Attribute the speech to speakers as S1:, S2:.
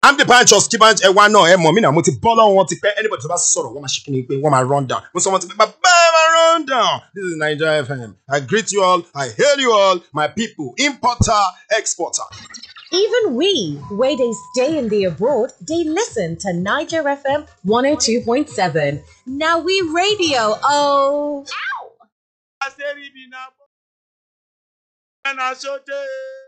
S1: I'm the bunch of skibanch one no momina multi ball want to pay anybody to sort of woman shaking woman run down. When someone to run down. This is Nigeria FM. I greet you all, I hail you all, my people, importer, exporter.
S2: Even we, where they stay in the abroad, they listen to Niger FM 102.7. Now we radio. Oh. Ow!